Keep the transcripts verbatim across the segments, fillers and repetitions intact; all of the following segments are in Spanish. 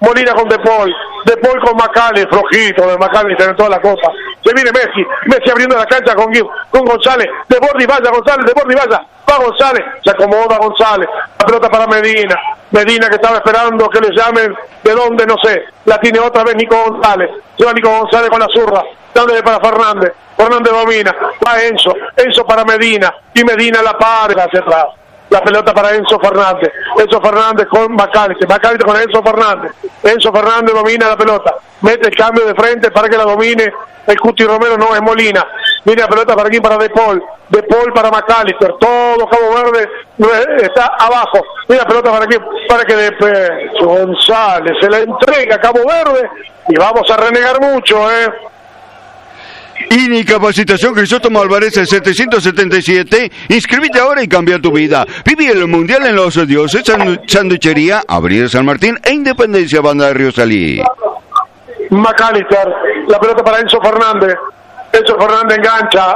Molina con De Paul, De Paul con Macali, flojito de Macali en toda la copa. Se viene Messi, Messi abriendo la cancha con, con González, de Bordi vaya González, de Bordi vaya, va González, se acomoda González, la pelota para Medina, Medina que estaba esperando que le llamen, de dónde no sé, la tiene otra vez Nico González, se va Nico González con la zurda, dándole para Fernández, Fernández domina, va Enzo, Enzo para Medina, y Medina la para hacia atrás. La pelota para Enzo Fernández, Enzo Fernández con Macalister, Macalister con Enzo Fernández, Enzo Fernández domina la pelota, mete el cambio de frente para que la domine el Cuti Romero, no, es Molina, viene la pelota para aquí, para De Paul, De Paul para Macalister, todo Cabo Verde está abajo, viene la pelota para aquí, para que De González se la entrega a Cabo Verde, y vamos a renegar mucho, eh. Incapacitación Crisóstomo Álvarez setecientos setenta y siete. Inscribite ahora y cambia tu vida. Vive el Mundial en Los Dioses, Sanduchería, Avenida San Martín e Independencia, Banda de Río Salí. Macalister, la pelota para Enzo Fernández. Enzo Fernández engancha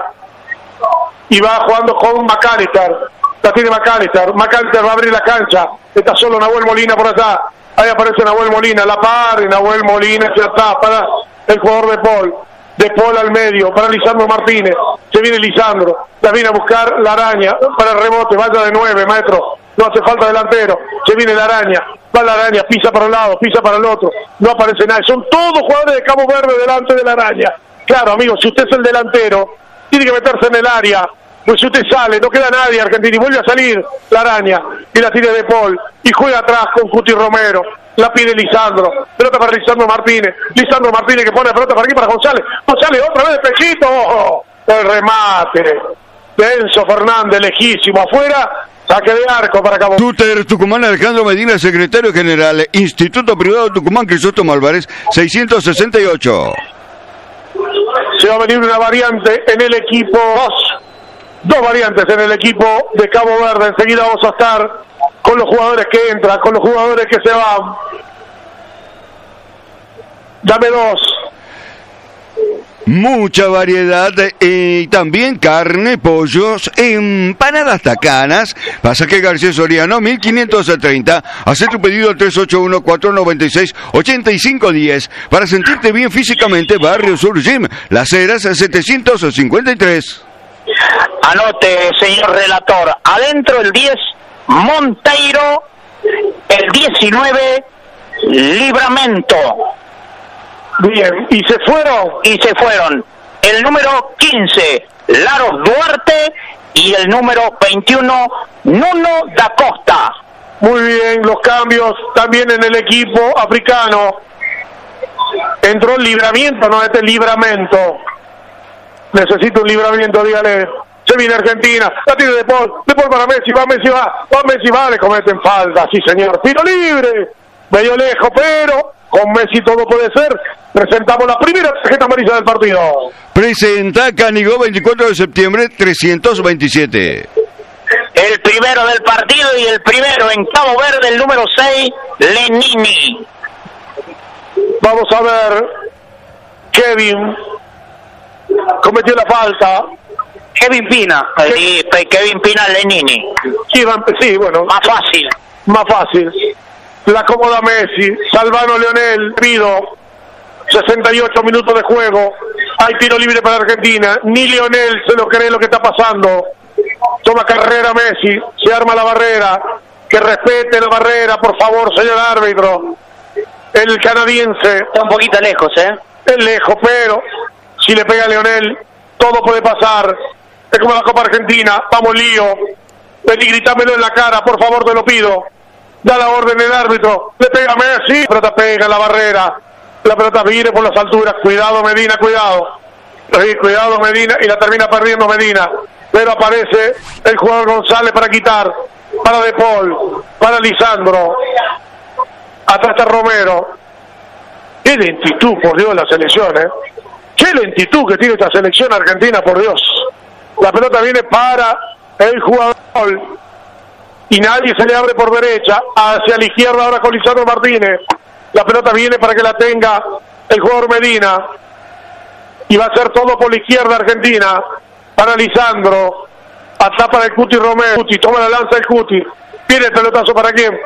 y va jugando con Macalister. La tiene Macalister. Macalister va a abrir la cancha. Está solo Nahuel Molina por allá. Ahí aparece Nahuel Molina. La par y Nahuel Molina se está para el jugador De Paul. De Paul al medio, para Lisandro Martínez, se viene Lisandro, la viene a buscar la araña, para el rebote, vaya de nueve, maestro, no hace falta delantero, se viene la araña, va la araña, pisa para un lado, pisa para el otro, no aparece nadie, son todos jugadores de Cabo Verde delante de la araña. Claro, amigo, si usted es el delantero, tiene que meterse en el área, pues si usted sale, no queda nadie, Argentina, y vuelve a salir la araña, y la tiene De Paul, y juega atrás con Cuti Romero, la pide Lisandro, pelota para Lisandro Martínez, Lisandro Martínez que pone la pelota para aquí, para González, González otra vez de pechito, oh, el remate de Enzo Fernández, lejísimo, afuera, saque de arco para Cabo. Tuter Tucumán, Alejandro Medina, secretario general, Instituto Privado Tucumán, Crisóstomo Álvarez, seiscientos sesenta y ocho. Se va a venir una variante en el equipo, dos, dos variantes en el equipo de Cabo Verde, enseguida vamos a estar con los jugadores que entran, con los jugadores que se van. Dame dos. Mucha variedad y eh, también carne, pollos, empanadas tacanas. Pasaje García Soriano, mil quinientos treinta. Haz tu pedido al tres ocho uno, cuatro nueve seis, ocho cinco uno cero. Para sentirte bien físicamente, Barrio Sur Gym, Las Heras setecientos cincuenta y tres. Anote, señor relator. Adentro el diez, Monteiro. El diecinueve, Libramento. Bien, ¿y se fueron? Y se fueron. El número quince, Laros Duarte. Y el número veintiuno, Nuno da Costa. Muy bien, los cambios también en el equipo africano. Entró el Libramiento, no este Libramento. Necesito un libramiento, dígale. Se viene Argentina, la tiene De Paul, De Paul para Messi, va Messi, va, va Messi, va, le cometen falta, sí señor, tiro libre, medio lejos, pero con Messi todo puede ser. Presentamos la primera tarjeta amarilla del partido. Presenta Canigó, veinticuatro de septiembre, trescientos veintisiete. El primero del partido y el primero en Cabo Verde, el número seis, Lenini. Vamos a ver, Kevin cometió la falta. Kevin Pina. Sí, Kevin Pina, Lenini. Sí, sí, bueno. Más fácil. Más fácil. La acomoda Messi, Salvano Leonel, Vido, sesenta y ocho minutos de juego. Hay tiro libre para Argentina. Ni Leonel se lo cree lo que está pasando. Toma carrera Messi, se arma la barrera. Que respete la barrera, por favor, señor árbitro. El canadiense. Está un poquito lejos, ¿eh? Es lejos, pero si le pega a Leonel, todo puede pasar. Es como la Copa Argentina. Vamos, Lío. Ven y gritámelo en la cara, por favor, te lo pido. Da la orden el árbitro. Le pega a Messi. La pelota pega en la barrera. La pelota viene por las alturas. Cuidado, Medina, cuidado. Sí, cuidado, Medina. Y la termina perdiendo Medina. Pero aparece el jugador González para quitar. Para De Paul. Para Lisandro. Atrás está Romero. Qué lentitud, por Dios, la selección, ¿eh? Qué lentitud que tiene esta selección argentina, por Dios. La pelota viene para el jugador. Y nadie se le abre por derecha. Hacia la izquierda ahora con Lisandro Martínez. La pelota viene para que la tenga el jugador Medina. Y va a ser todo por la izquierda Argentina. Para Lisandro. Atrás para el Cuti Romero. Cuti, toma la lanza el Cuti. Viene el pelotazo para quién.